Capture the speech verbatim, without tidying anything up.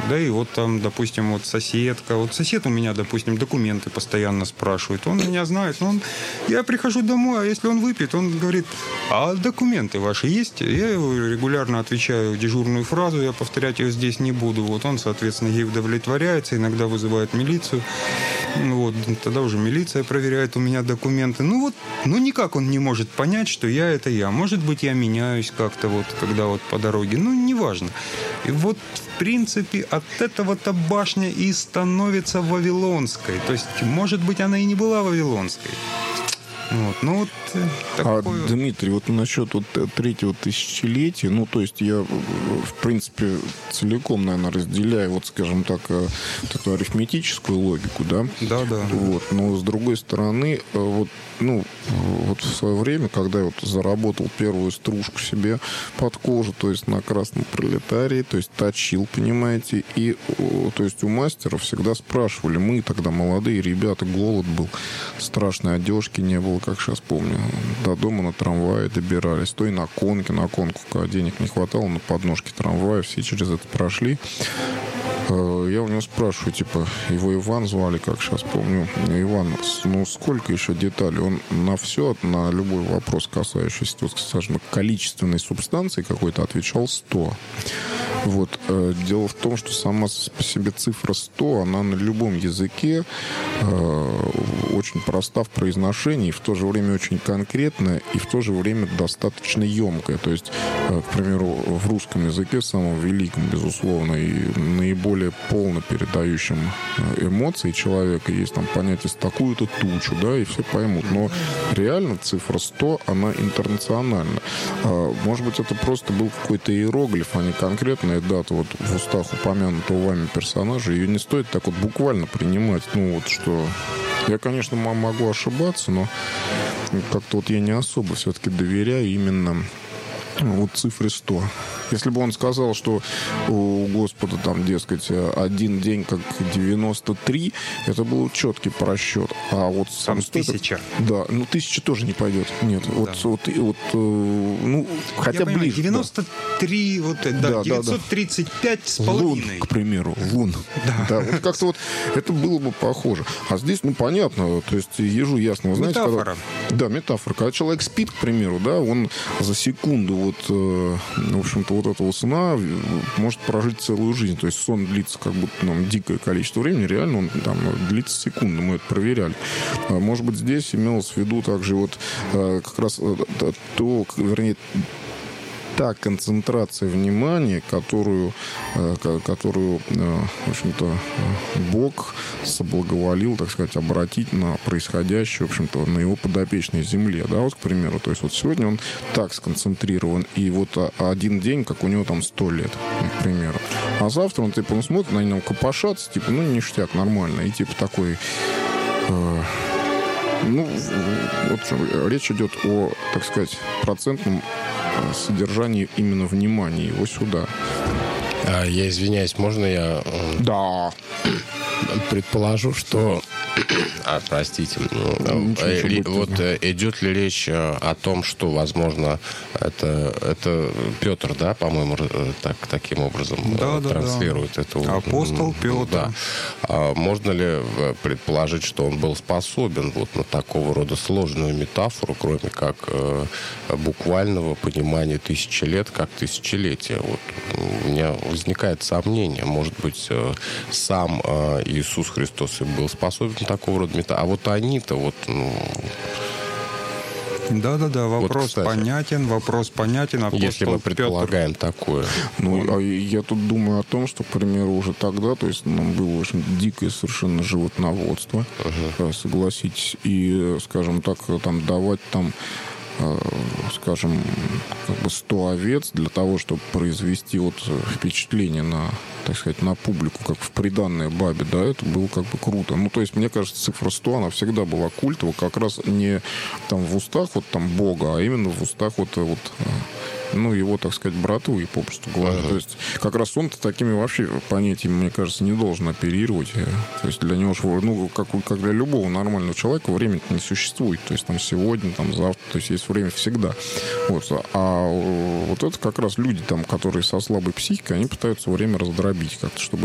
Да, и вот там, допустим, вот соседка. Вот сосед у меня, допустим, документы постоянно спрашивает. Он меня знает. Но он... Я прихожу домой, а если он выпьет, он говорит, а документы ваши есть? Я его регулярно отвечаю дежурную фразу, я повторять ее здесь не буду. Вот он, соответственно, ей удовлетворяется, иногда вызывает милицию. Вот, тогда уже милиция проверяет у меня документы. Ну вот, ну никак он не может понять, что я это я. Может быть, я меняюсь как-то вот, когда вот по дороге. Ну, неважно. И вот, в принципе, от этого-то башня и становится вавилонской. То есть, может быть, она и не была вавилонской. Вот, ну вот такое... А, Дмитрий, вот насчет вот третьего тысячелетия, ну, то есть я, в принципе, целиком, наверное, разделяю, вот, скажем так, вот эту арифметическую логику, да? Да, да. Вот, но, с другой стороны, вот, ну, вот в свое время, когда я вот заработал первую стружку себе под кожу, то есть на красном пролетарии, то есть точил, понимаете, и, то есть у мастера всегда спрашивали, мы тогда молодые ребята, голод был, страшной одежки не было, как сейчас помню. До дома на трамвае добирались. То и на конке, на конку, когда денег не хватало, на подножке трамвая, все через это прошли. Я у него спрашиваю, типа, его Иван звали, как сейчас помню. Иван, ну сколько еще деталей? Он на все, на любой вопрос, касающийся, скажем, количественной субстанции какой-то, отвечал сто. Вот. Дело в том, что сама по себе цифра сто, она на любом языке э, очень проста в произношении, в то же время очень конкретная и в то же время достаточно емкая. То есть, э, к примеру, в русском языке, самом великом, безусловно, и наиболее полно передающим эмоции человека, есть там понятие «с такую-то тучу», да, и все поймут. Но реально цифра сто, она интернациональна. Э, может быть, это просто был какой-то иероглиф, а не конкретная дата вот в устах упомянутого вами персонажа. Ее не стоит так вот буквально принимать. Ну вот что... Я, конечно, могу ошибаться, но как-то вот я не особо все-таки доверяю именно вот цифре сто. Если бы он сказал, что у Господа там, дескать, один день как девяносто три, это был четкий просчет. А вот сам тысяча. Да, ну тысяча тоже не пойдет. Нет, да. вот, вот, вот, ну, хотя я ближе. Понимаю, девяносто три, да. Вот, да, да, девятьсот тридцать пять да, да. с половиной. Лун, к примеру, лун. Да. Да, вот как-то вот это было бы похоже. А здесь, ну, понятно, то есть ежу ясно. Вы знаете, метафора. Когда, да, метафора. Когда человек спит, к примеру, да, он за секунду вот, э, в общем-то, вот этого сна может прожить целую жизнь. То есть сон длится как будто нам дикое количество времени. Реально он там длится секунду. Мы это проверяли. Может быть, здесь имелось в виду также вот как раз то, вернее, та концентрация внимания, которую, которую, в общем-то, Бог соблаговолил, так сказать, обратить на происходящее, в общем-то, на его подопечной земле, да, вот, к примеру. То есть вот сегодня он так сконцентрирован, и вот один день, как у него там сто лет, к примеру. А завтра он, типа, он смотрит, на него копошатся, типа, ну, ништяк, нормально. И, типа, такой... Э, ну, вот речь идет о, так сказать, процентном содержании именно внимания его сюда. А, я извиняюсь, можно я... Да. Предположу, что... А, простите. Ну, э, вот э, идет ли речь о том, что, возможно, это, это Петр, да, по-моему, так, таким образом да, транслирует да, да. эту... Апостол Петр. Да. А можно ли предположить, что он был способен вот на такого рода сложную метафору, кроме как э, буквального понимания тысячи лет как тысячелетия? Вот у меня возникает сомнение. Может быть, э, сам э, Иисус Христос и был способен такого рода метафоры. А вот они-то вот, ну... Да-да-да, вопрос вот, понятен, вопрос понятен. Апостол если мы предполагаем Петр... такое. Ну, а я тут думаю о том, что, к примеру, уже тогда, то есть, нам было, в общем, дикое совершенно животноводство, uh-huh. согласитесь, и, скажем так, там давать там скажем, как бы сто овец для того, чтобы произвести вот впечатление на, так сказать, на публику, как в приданное бабе, да, это было как бы круто. Ну, то есть, мне кажется, цифра сто, она всегда была культова, как раз не там в устах вот там Бога, а именно в устах вот, вот ну, его, так сказать, брату и попросту говоря. Uh-huh. То есть, как раз он-то такими вообще понятиями, мне кажется, не должен оперировать. То есть, для него, ну, как, как для любого нормального человека, время не существует. То есть, там, сегодня, там, завтра, то есть, есть время всегда. Вот. А вот это как раз люди, там, которые со слабой психикой, они пытаются время раздробить как-то, чтобы